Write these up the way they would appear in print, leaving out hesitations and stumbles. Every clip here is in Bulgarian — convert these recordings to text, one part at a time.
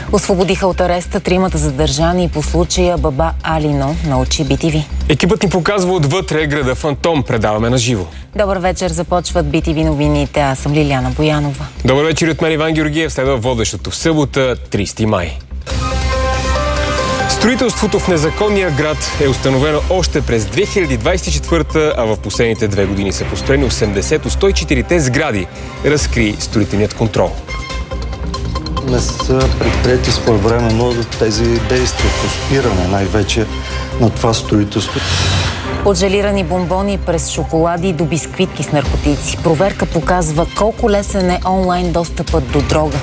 Освободиха от ареста тримата задържани по случая Баба Алино, научи BTV. Екипът ни показва отвътре града Фантом. Предаваме на живо. Добър вечер, започват BTV новините. Аз съм Лиляна Боянова. Добър вечер от мен Иван Георгиев. Следва водещото в събота, 30 май. Строителството в незаконния град е установено още през 2024, а в последните 2 години са построени 80 от 104-те сгради, разкри строителният контрол. Не са предприети своевременно тези действия по спиране най-вече на това строителство. От желирани бомбони през шоколади до бисквитки с наркотици. Проверка показва колко лесен е онлайн достъпът до дрога.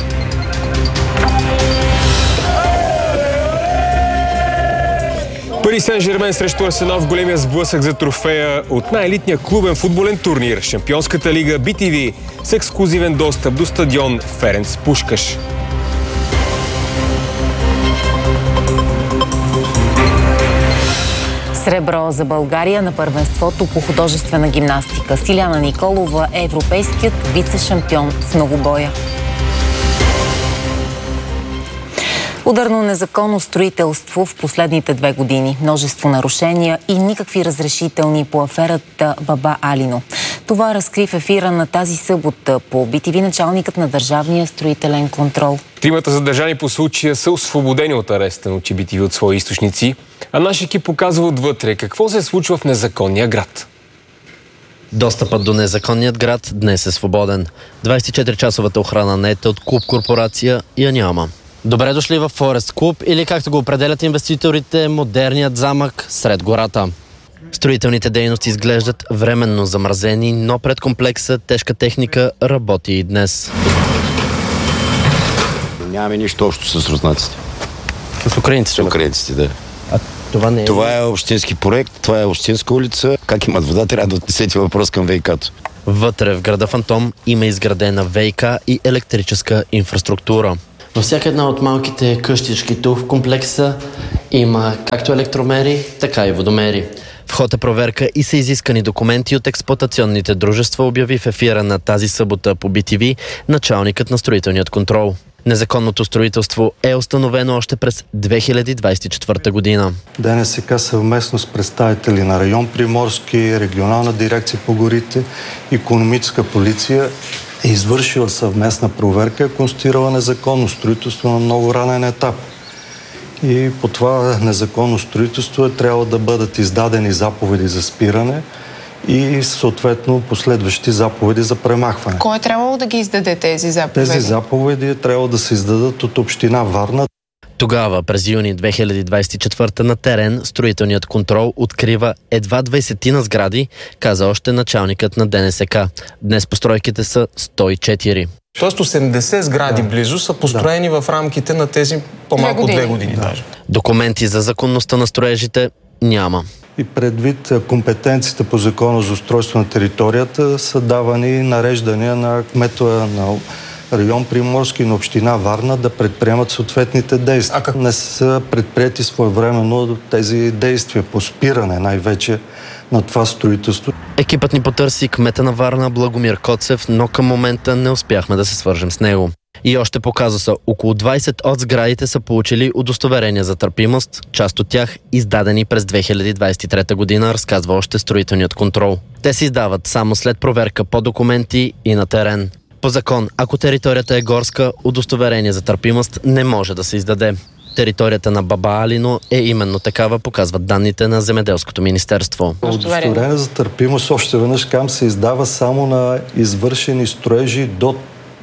Пари Сен-Жермен срещу Арсенал в големия сблъсък за трофея от най-елитния клубен футболен турнир Шампионската лига BTV с ексклузивен достъп до стадион Ференц Пушкаш. Сребро за България на първенството по художествена гимнастика. Стиляна Николова е европейският вице-шампион в многобоя. Ударно незаконно строителство в последните 2 години. Множество нарушения и никакви разрешителни по аферата Баба Алино. Това разкри в ефира на тази събота по BTV началникът на Държавния строителен контрол. Тримата задържани по случая са освободени от ареста, научи BTV от свои източници, а наш екип показва отвътре какво се случва в незаконния град. Достъпът до незаконният град днес е свободен. 24-часовата охрана не е от клуб корпорация я няма. Добре дошли в Форест Клуб или както го определят инвеститорите, модерният замък сред гората. Строителните дейности изглеждат временно замразени, но пред комплекса тежка техника работи и днес. Нямаме нищо общо с руснаците. С украинците? С украинците, да. А това не е... Това е общински проект, това е общинска улица. Как имат вода, трябва да отнесете въпрос към ВиК-то. Вътре в града Фантом има изградена ВиК и електрическа инфраструктура. Във всяка една от малките къщички тук в комплекса има както електромери, така и водомери. Вход е проверка и са изискани документи от експлоатационните дружества, обяви в ефира на тази събота по BTV началникът на строителният контрол. Незаконното строителство е установено още през 2024 година. ДНСК съвместно с представители на район Приморски, регионална дирекция по горите, икономическа полиция е извършила съвместна проверка и констатирала незаконно строителство на много ранен етап. И по това незаконно строителство трябва да бъдат издадени заповеди за спиране и съответно последващи заповеди за премахване. Кой е трябвало да ги издаде тези заповеди? Тези заповеди трябва да се издадат от община Варна. Тогава, през юни 2024 на терен, строителният контрол открива едва 20 сгради, каза още началникът на ДНСК. Днес постройките са 104. Тоест 80 сгради близо са построени в рамките на тези по-малко 2 години. Даже. Документи за законността на строежите няма. И предвид компетенциите по закона за устройство на територията са давани нареждания на кмета на район Приморски и на община Варна да предприемат съответните действия. Не са предприети своевременно тези действия по спиране най-вече на това строителство. Екипът ни потърси кмета на Варна Благомир Коцев, но към момента не успяхме да се свържем с него. И още по казуса, около 20 от сградите са получили удостоверения за търпимост, част от тях издадени през 2023 година, разказва още строителният контрол. Те се издават само след проверка по документи и на терен. По закон, ако територията е горска, удостоверение за търпимост не може да се издаде. Територията на Баба Алино е именно такава, показват данните на Земеделското министерство. Удостоверение за търпимост, още веднъж се издава само на извършени строежи до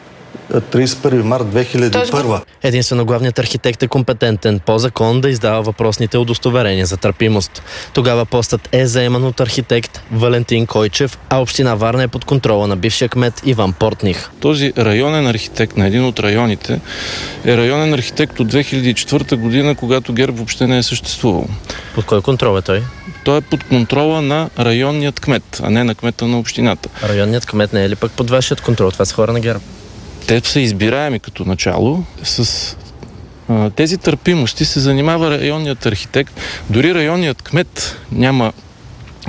31 март 2001. Единствено главният архитект е компетентен по закон да издава въпросните удостоверения за търпимост. Тогава постът е заеман от архитект Валентин Койчев, а община Варна е под контрола на бившия кмет Иван Портних. Този районен архитект на един от районите е районен архитект от 2004 година, когато ГЕРБ въобще не е съществувал. Под кой контрол е той? Той е под контрола на районният кмет, а не на кмета на общината. Районният кмет не е ли пък под вашият контрол? Това са хора на ГЕРБ. Те са избираеми като начало. С тези търпимости се занимава районният архитект. Дори районният кмет няма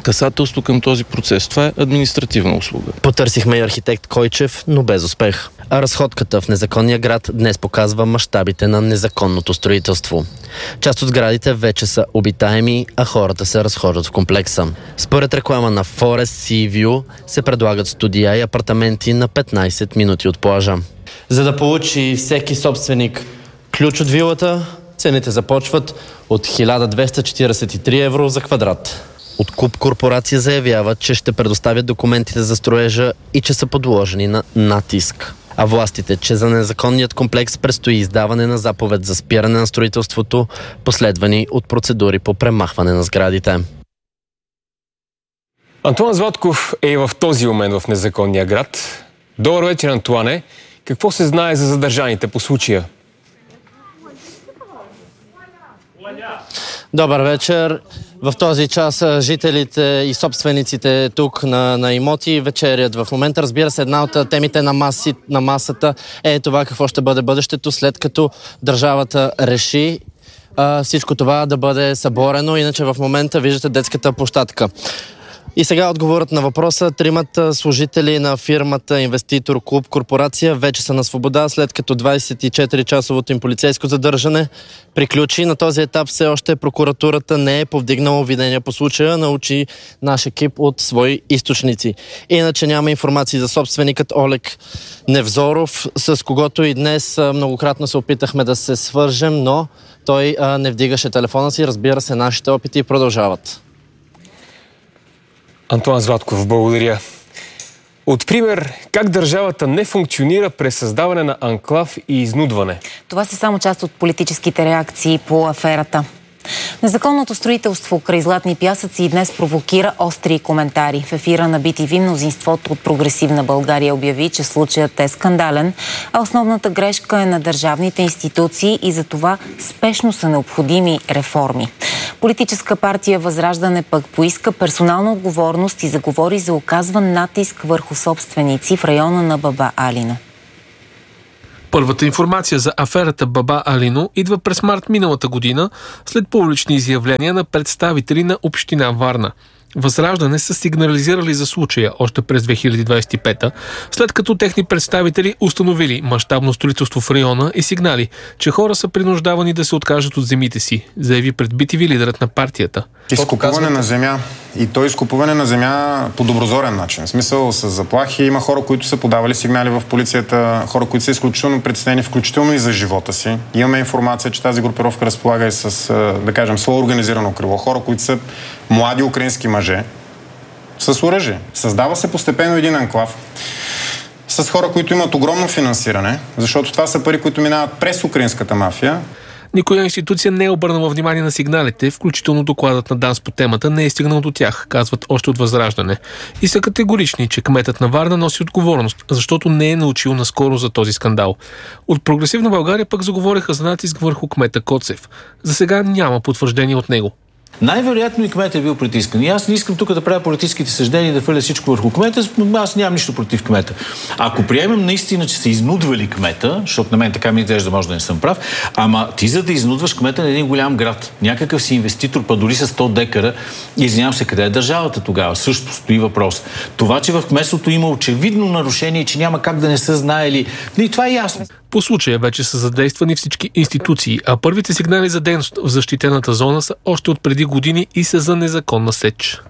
касателство към този процес. Това е административна услуга. Потърсихме и архитект Койчев, но без успех. А разходката в незаконния град днес показва мащабите на незаконното строителство. Част от сградите вече са обитаеми, а хората се разхождат в комплекса. Според реклама на Forest Sea View се предлагат студия и апартаменти на 15 минути от плажа. За да получи всеки собственик ключ от вилата, цените започват от 1243 евро за квадрат. От Куб корпорация заявява, че ще предоставят документите за строежа и че са подложени на натиск. А властите, че за незаконният комплекс предстои издаване на заповед за спиране на строителството, последвани от процедури по премахване на сградите. Антуан Златков е в този момент в незаконния град. Добър вечер, Антуане. Какво се знае за задържаните по случая? Добър вечер. В този час жителите и собствениците тук на имоти вечерят в момента. Разбира се, една от темите на масата е това какво ще бъде бъдещето, след като държавата реши всичко това да бъде съборено. Иначе в момента виждате детската площадка. И сега отговорът на въпроса. Тримата служители на фирмата инвеститор Клуб корпорация вече са на свобода, след като 24-часовото им полицейско задържане приключи. На този етап все още прокуратурата не е повдигнала обвинения по случая, научи наш екип от свои източници. Иначе няма информации за собственикът Олег Невзоров, с когото и днес многократно се опитахме да се свържем, но той не вдигаше телефона си. Разбира се, нашите опити продължават. Антуан Златков, благодаря. От пример, как държавата не функционира през създаване на анклав и изнудване. Това са само част от политическите реакции по аферата. Незаконното строителство край Златни пясъци и днес провокира остри коментари. В ефира на BTV мнозинството от Прогресивна България обяви, че случаят е скандален, а основната грешка е на държавните институции и за това спешно са необходими реформи. Политическа партия Възраждане пък поиска персонална отговорност и заговори за оказван натиск върху собственици в района на Баба Алино. Първата информация за аферата Баба Алино идва през март миналата година след публични изявления на представители на община Варна. Възраждане са сигнализирали за случая още през 2025, след като техни представители установили мащабно строителство в района и сигнали, че хора са принуждавани да се откажат от земите си, заяви пред BTV лидерът на партията. Изкупуване на земя. И то изкупуване на земя по доброзорен начин. В смисъл с заплахи. Има хора, които са подавали сигнали в полицията, хора, които са изключително притеснени, включително и за живота си. Имаме информация, че тази групировка разполага и с, да кажем, своето организирано крило. Хора, които са млади украински мъже с оръжие. Създава се постепенно един анклав с хора, които имат огромно финансиране, защото това са пари, които минават през украинската мафия. Никоя институция не е обърнала внимание на сигналите, включително докладът на ДАНС по темата не е стигнал до тях, казват още от Възраждане. И са категорични, че кметът на Варна носи отговорност, защото не е научил наскоро за този скандал. От Прогресивна България пък заговориха за натиск върху кмета Коцев. За сега няма потвърждение от него. Най-вероятно и кметът е бил притискан. И аз не искам тук да правя политическите съждения и да фърля всичко върху кмета, аз нямам нищо против кмета. Ако приемем наистина, че са изнудвали кмета, защото на мен така ми изглежда, може да не съм прав, ама ти за да изнудваш кмета на един голям град, някакъв си инвеститор, па дори с 100 декара, извинявам се, къде е държавата тогава? Също стои въпрос. Това, че в кметството има очевидно нарушение, че няма как да не са знаели, и това е ясно. По случая вече са задействани всички институции, а първите сигнали за дейност в защитената зона са още от преди години и са за незаконна сеч.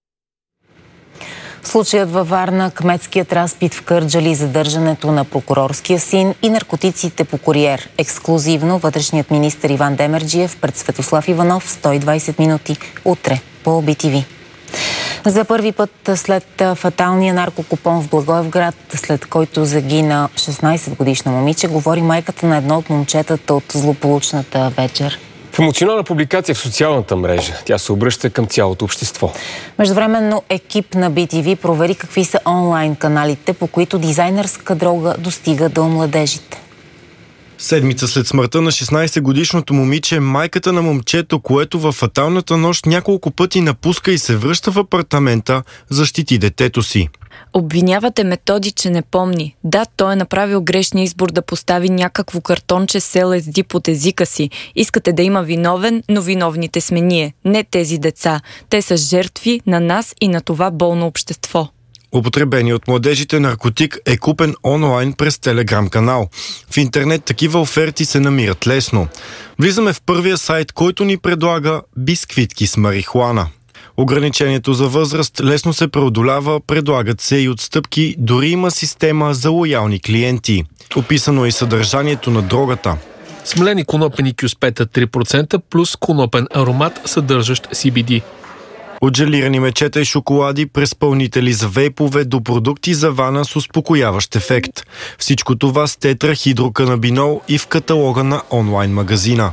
Случаят във Варна, кметският разпит в Кърджали, задържането на прокурорския син и наркотиците по куриер. Ексклузивно вътрешният министър Иван Демерджиев пред Светослав Иванов 120 минути утре по BTV. За първи път след фаталния наркокупон в Благоевград, след който загина 16-годишна момиче, говори майката на едно от момчетата от злополучната вечер. В емоционална публикация в социалната мрежа тя се обръща към цялото общество. Междувременно екип на BTV провери какви са онлайн каналите, по които дизайнерска дрога достига до младежите. Седмица след смъртта на 16-годишното момиче, майката на момчето, което във фаталната нощ няколко пъти напуска и се връща в апартамента, защити детето си. Обвинявате Методи, че не помни. Да, той е направил грешния избор да постави някакво картонче с LSD под езика си. Искате да има виновен, но виновните сме ние, не тези деца. Те са жертви на нас и на това болно общество. Употребени от младежите наркотик е купен онлайн през телеграм-канал. В интернет такива оферти се намират лесно. Влизаме в първия сайт, който ни предлага бисквитки с марихуана. Ограничението за възраст лесно се преодолява, предлагат се и отстъпки, дори има система за лоялни клиенти. Описано е и съдържанието на дрогата. Смелени конопени кюспета 3% плюс конопен аромат, съдържащ CBD. От желирани мечета и шоколади през пълнители за вейпове до продукти за вана с успокояващ ефект. Всичко това с тетрахидроканабинол и в каталога на онлайн магазина.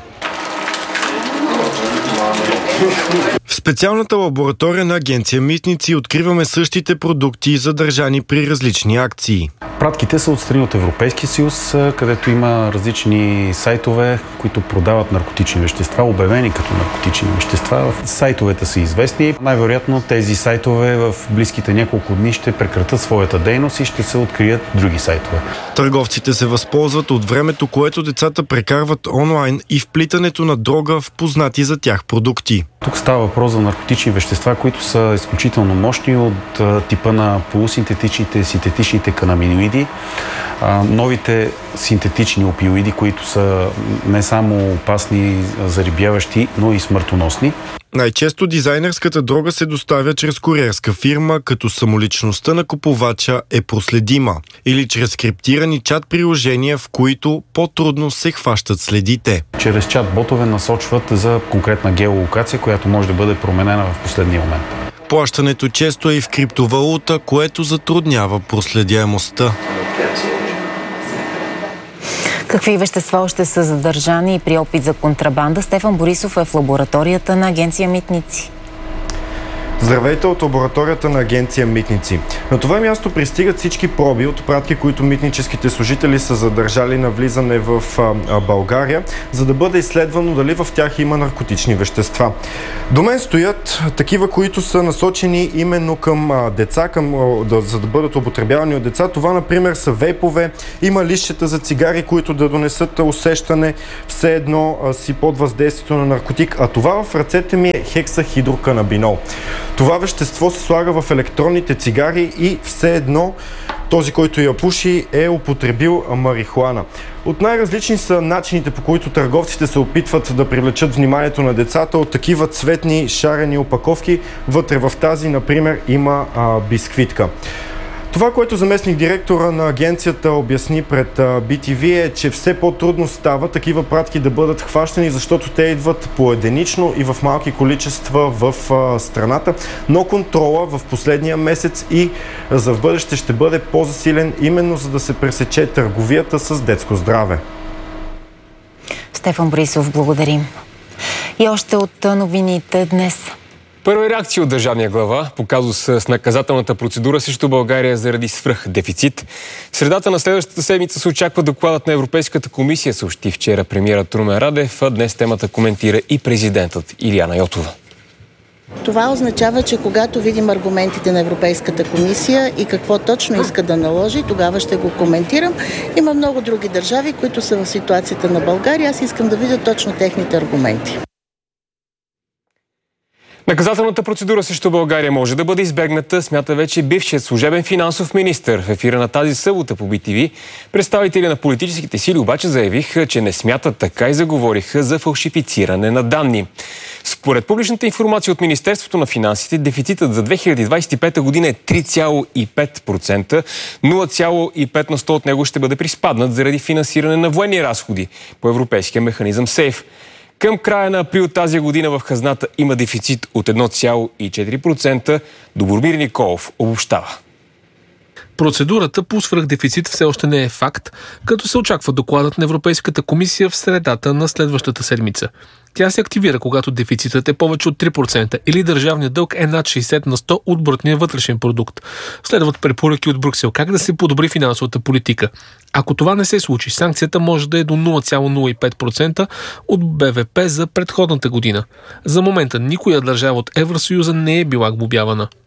В специалната лаборатория на Агенция Митници откриваме същите продукти, задържани при различни акции. Пратките са отстрани от Европейския съюз, където има различни сайтове, които продават наркотични вещества, обявени като наркотични вещества. Сайтовете са известни. Най-вероятно тези сайтове в близките няколко дни ще прекратят своята дейност и ще се открият други сайтове. Търговците се възползват от времето, което децата прекарват онлайн и вплитането на дрога в познати за тях продукти. Тук става въпрос за наркотични вещества, които са изключително мощни от типа на полусинтетичните, синтетичните канабиноиди, новите синтетични опиоиди, които са не само опасни, зарибяващи, но и смъртоносни. Най-често дизайнерската дрога се доставя чрез куриерска фирма, като самоличността на купувача е проследима, или чрез криптирани чат-приложения, в които по-трудно се хващат следите. Чрез чат-ботове насочват за конкретна геолокация, която може да бъде променена в последния момент. Плащането често е и в криптовалута, което затруднява проследяемостта. Какви вещества още са задържани при опит за контрабанда? Стефан Борисов е в лабораторията на Агенция Митници. Здравейте от лабораторията на Агенция Митници. На това място пристигат всички проби от пратки, които митническите служители са задържали на влизане в България, за да бъде изследвано дали в тях има наркотични вещества. До мен стоят такива, които са насочени именно към деца, за да бъдат употребявани от деца. Това, например, са вейпове, има листчета за цигари, които да донесат усещане все едно си под въздействието на наркотик, а това в ръцете ми е хексахидроканабинол. Това вещество се слага в електронните цигари и все едно този, който я пуши, е употребил марихуана. От най-различни са начините, по които търговците се опитват да привлечат вниманието на децата. От такива цветни шарени опаковки, вътре в тази, например, има бисквитка. Това, което заместник директора на агенцията обясни пред BTV е, че все по-трудно става такива пратки да бъдат хващани, защото те идват поединично и в малки количества в страната, но контрола в последния месец и за в бъдеще ще бъде по-засилен, именно за да се пресече търговията с детско здраве. Стефан Борисов, благодарим. И още от новините днес. Първа реакция от държавния глава по казус с наказателната процедура срещу България заради свръхдефицит. В средата на следващата седмица се очаква докладът на Европейската комисия, съобщи вчера премиерът Румен Радев, а днес темата коментира и президентът Илияна Йотова. Това означава, че когато видим аргументите на Европейската комисия и какво точно иска да наложи, тогава ще го коментирам. Има много други държави, които са в ситуацията на България. Аз искам да видя точно техните аргументи. Наказателната процедура срещу България може да бъде избегната, смята вече бившият служебен финансов министър. В ефира на тази събота по BTV представители на политическите сили обаче заявиха, че не смятат така и заговориха за фалшифициране на данни. Според публичната информация от Министерството на финансите, дефицитът за 2025 година е 3,5%. 0,5% от него ще бъде приспаднат заради финансиране на военни разходи по европейския механизъм СЕЙФ. Към края на април тази година в хазната има дефицит от 1,4%. Добромир Николов обобщава. Процедурата по свръхдефицит все още не е факт, като се очаква докладът на Европейската комисия в средата на следващата седмица. Тя се активира, когато дефицитът е повече от 3% или държавният дълг е над 60% от брутния вътрешен продукт. Следват препоръки от Брюксел как да се подобри финансовата политика. Ако това не се случи, санкцията може да е до 0,05% от БВП за предходната година. За момента никоя държава от Евросъюза не е била глобявана.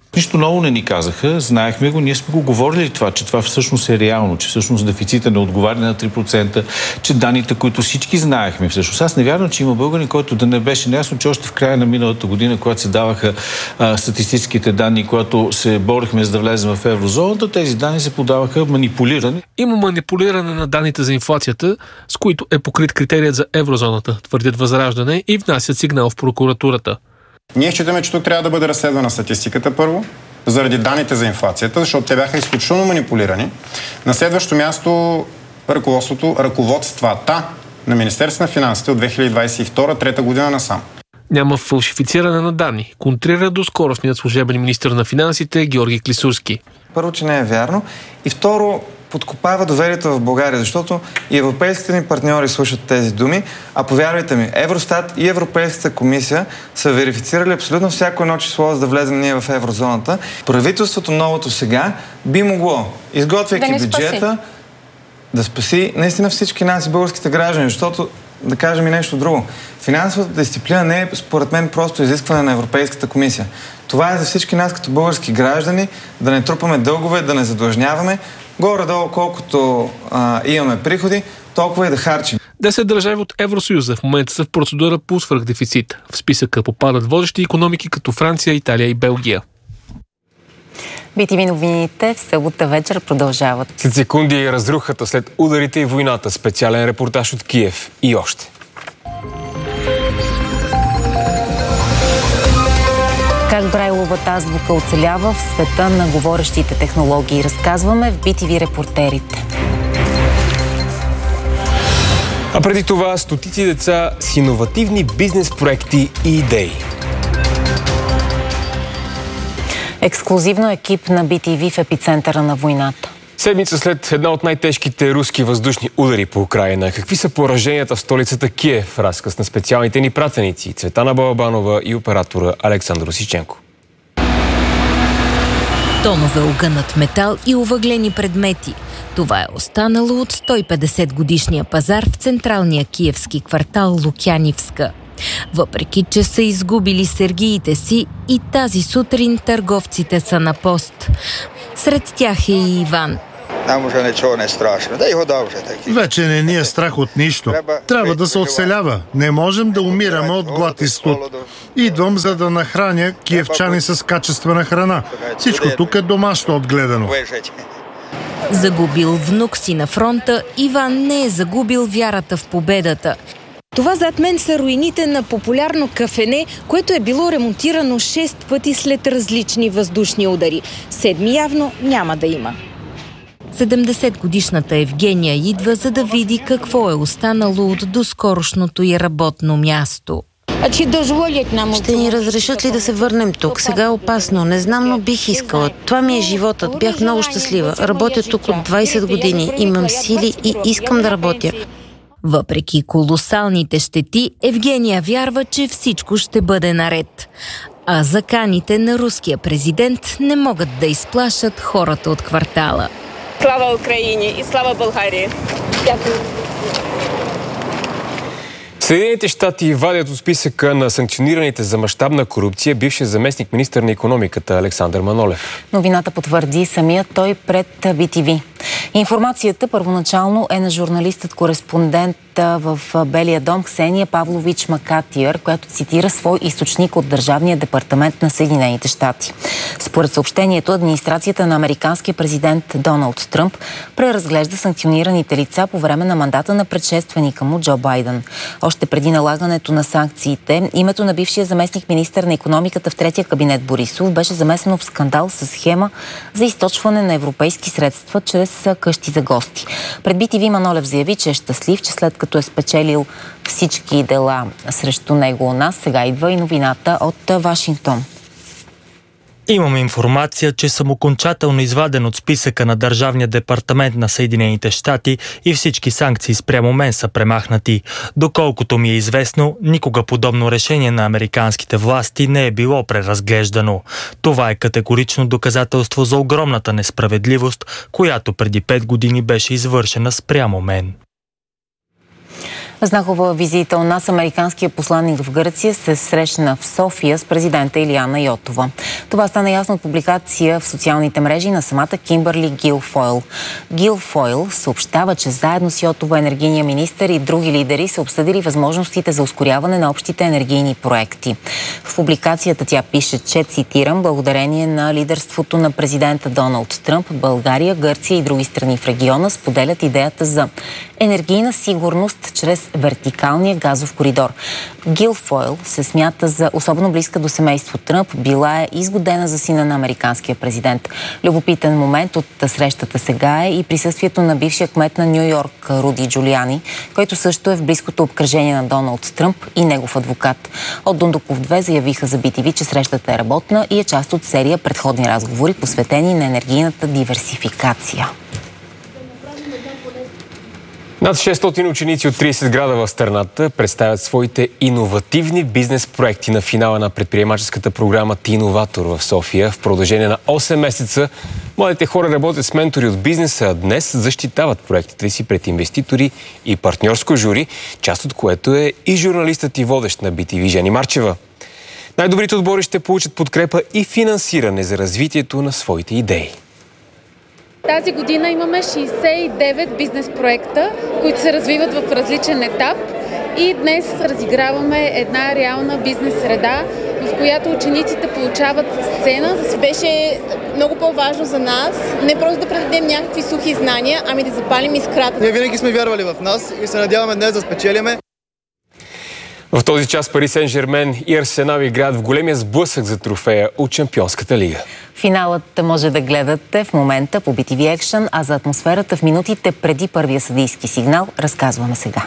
Нищо ново не ни казаха, знаехме го, ние сме го говорили това, че това всъщност е реално, че всъщност дефицита не отговаря на 3%, че данните, които всички знаехме всъщност. Аз не вярвам, че има българин, който да не беше неясно, че още в края на миналата година, когато се даваха статистическите данни, когато се борихме за да влезем в еврозоната, тези данни се подаваха манипулирани. Има манипулиране на данните за инфлацията, с които е покрит критерият за еврозоната, твърдят ВЪЗРАЖДАНЕ и внасят сигнал в прокуратурата. Ние считаме, че тук трябва да бъде разследвана статистиката първо, заради данните за инфлацията, защото те бяха изключително манипулирани. На следващо място ръководствата на Министерството на финансите от 2022-2023 година насам. Няма фалшифициране на данни, контрира доскорошният служебен министър на финансите Георги Клисурски. Първо, че не е вярно, и второ, подкопава доверието в България, защото и европейските ни партньори слушат тези думи, а повярвайте ми, Евростат и Европейската комисия са верифицирали абсолютно всяко едно число, за да влезем ние в еврозоната. Правителството новото сега би могло, изготвяйки бюджета, да спаси наистина всички нас и българските граждани, защото, да кажем и нещо друго, финансовата дисциплина не е според мен просто изискване на Европейската комисия. Това е за всички нас като български граждани, да не трупаме дългове, да не задлъжняваме, горе-долу колкото имаме приходи, толкова и да харчим. 10 държави от Евросъюза в момента са в процедура по свръхдефицит. В списъка попадат водещи икономики като Франция, Италия и Белгия. BTV новините в събота вечер продължават. След секунди разрухата след ударите и войната. Специален репортаж от Киев и още. Как Брайловата азбука оцелява в света на говорещите технологии. Разказваме в BTV репортерите. А преди това стотици деца с иновативни бизнес проекти и идеи. Ексклузивно екип на BTV в епицентъра на войната. Седмица след една от най-тежките руски въздушни удари по Украйна. Какви са пораженията в столицата Киев? Разказ на специалните ни пратеници Цветана Балабанова и оператора Александър Осиченко. Тонове огънат метал и овъглени предмети. Това е останало от 150 годишния пазар в централния киевски квартал Лукянивска. Въпреки че са изгубили сергиите си, и тази сутрин търговците са на пост. Сред тях е и Иван. Вече не ни е страх от нищо. Трябва да се оцелява. Не можем да умираме от глад и студ. Идвам, за да нахраня киевчани с качествена храна. Всичко тук е домашно отгледано. Загубил внук си на фронта, Иван не е загубил вярата в победата. Това зад мен са руините на популярно кафене, което е било ремонтирано 6 пъти след различни въздушни удари. 7 явно няма да има. 70-годишната Евгения идва, за да види какво е останало от доскорошното й работно място. Ще ни разрешат ли да се върнем тук? Сега е опасно. Не знам, но бих искала. Това ми е животът. Бях много щастлива. Работя тук от 20 години. Имам сили и искам да работя. Въпреки колосалните щети, Евгения вярва, че всичко ще бъде наред. А заканите на руския президент не могат да изплашат хората от квартала. Слава Украине и слава България! Съединените щати вадят от списъка на санкционираните за мащабна корупция бившия заместник министър на икономиката Александър Манолев. Новината потвърди самия той пред BTV. Информацията първоначално е на журналистът-кореспондент в Белия дом Ксения Павлович Макатиер, която цитира свой източник от Държавния департамент на Съединените щати. Според съобщението, администрацията на американския президент Доналд Тръмп преразглежда санкционираните лица по време на мандата на предшественика му Джо Байден. Още преди налагането на санкциите, името на бившия заместник министър на икономиката в третия кабинет Борисов беше замесено в скандал с схема за източване на европейски средства чрез къщи за гости. Пред BTV Манолев заяви, че е щастлив, че след като е спечелил всички дела срещу него у нас, сега идва и новината от Вашингтон. Имаме информация, че съм окончателно изваден от списъка на Държавния департамент на Съединените щати и всички санкции спрямо мен са премахнати. Доколкото ми е известно, никога подобно решение на американските власти не е било преразглеждано. Това е категорично доказателство за огромната несправедливост, която преди 5 години беше извършена спрямо мен. Знакова визита у нас американския посланник в Гърция се срещна в София с президента Илияна Йотова. Това стана ясно от публикация в социалните мрежи на самата Кимбърли Гилфойл. Гилфойл съобщава, че заедно с Йотова, енергийния министър и други лидери са обсъдили възможностите за ускоряване на общите енергийни проекти. В публикацията тя пише, че, цитирам, благодарение на лидерството на президента Доналд Тръмп, България, Гърция и други страни в региона споделят идеята за енергийна сигурност чрез вертикалния газов коридор. Гилфойл се смята за особено близка до семейство Тръмп, била е изгодена за сина на американския президент. Любопитен момент от срещата сега е и присъствието на бившия кмет на Ню Йорк Руди Джулиани, който също е в близкото обкръжение на Доналд Тръмп и негов адвокат. От Дундуков 2 заявиха за BTV, че срещата е работна и е част от серия предходни разговори, посветени на енергийната диверсификация. Над 600 ученици от 30 града в страната представят своите иновативни бизнес проекти на финала на предприемаческата програма Ти иноватор в София. В продължение на 8 месеца младите хора работят с ментори от бизнеса, а днес защитават проектите си пред инвеститори и партньорско жури, част от което е и журналистът и водещ на BTV Жени Марчева. Най-добрите отбори ще получат подкрепа и финансиране за развитието на своите идеи. Тази година имаме 69 бизнес проекта, които се развиват в различен етап и днес разиграваме една реална бизнес среда, в която учениците получават сцена. Беше много по-важно за нас не просто да предадем някакви сухи знания, ами да запалим искрата. Ние винаги сме вярвали в нас и се надяваме днес да спечелиме. В този час Пари Сен-Жермен и Арсенал играят в големия сблъсък за трофея от Шампионската лига. Финалът може да гледате в момента по BTV Action, а за атмосферата в минутите преди първия съдийски сигнал разказваме сега.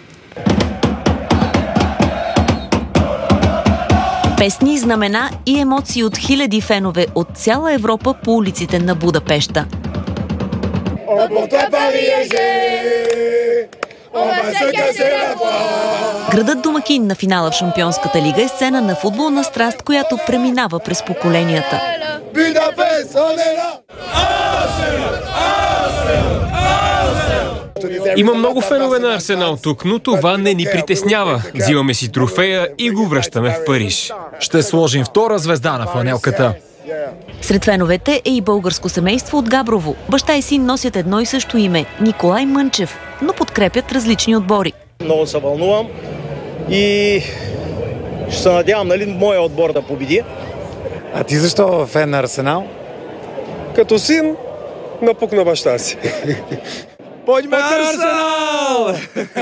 Песни, знамена и емоции от хиляди фенове от цяла Европа по улиците на Будапеща. Градът домакин на финала в Шампионската лига е сцена на футболна страст, която преминава през поколенията. Има много фенове на Арсенал тук, но това не ни притеснява. Взимаме си трофея и го връщаме в Париж. Ще сложим втора звезда на фланелката. Сред феновете е и българско семейство от Габрово. Баща и син носят едно и също име – Николай Мънчев, но подкрепят различни отбори. Много се вълнувам и ще се надявам, моя отбор да победи. А ти защо фен на Арсенал? Като син напук на баща си. Подьме Арсенал!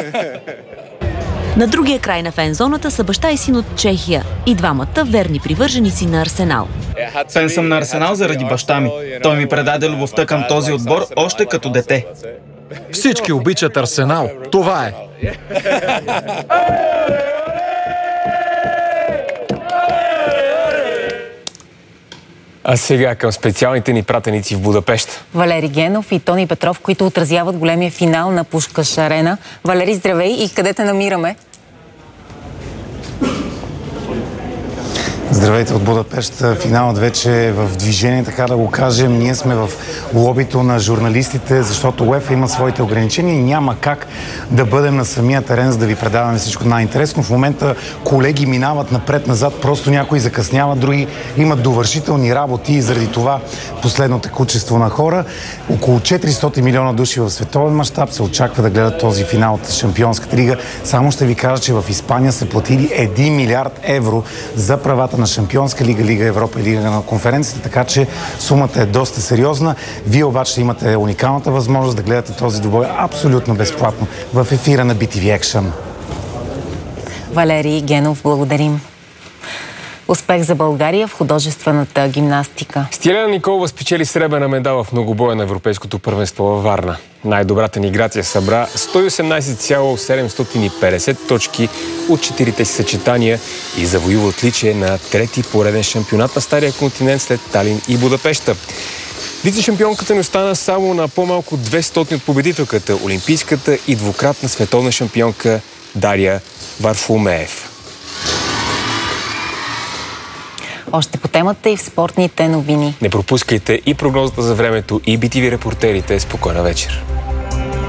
На другия край на фензоната са баща и син от Чехия и двамата верни привърженици на Арсенал. Фен съм на Арсенал заради баща ми. Той ми предаде любовта към този отбор още като дете. Всички обичат Арсенал. Това е. А сега към специалните ни пратеници в Будапеща. Валери Генов и Тони Петров, които отразяват големия финал на Пушкаш Арена. Валери, здравей и къде те намираме? Здравейте от Будапеща. Финалът вече е в движение, така да го кажем. Ние сме в лобито на журналистите, защото УЕФА има своите ограничения и няма как да бъдем на самия терен, за да ви предаваме всичко най-интересно. В момента колеги минават напред-назад, просто някои закъсняват, други имат довършителни работи и заради това последно текучество на хора. Около 400 милиона души в световен мащаб се очаква да гледат този финал от Шампионската лига. Само ще ви кажа, че в Испания са платили 1 милиард евро за правата на Шампионска лига, Лига Европа и Лига на конференцията, така че сумата е доста сериозна. Вие обаче ще имате уникалната възможност да гледате този двубой абсолютно безплатно в ефира на BTV Action. Валери Генов, благодарим. Успех за България в художествената гимнастика. Стиляна Николова спечели сребърна медал в многобоя на Европейското първенство във Варна. Най-добрата ни Грация събра 118,750 точки от 4-те си съчетания и завоюва отличие на трети пореден шампионат на Стария континент след Талин и Будапеща. Вице-шампионката ни остана само на по-малко 200 от победителката, олимпийската и двукратна световна шампионка Дария Варфоломеев. Още по темата и в спортните новини. Не пропускайте и прогнозата за времето, и BTV репортерите. Спокойна вечер.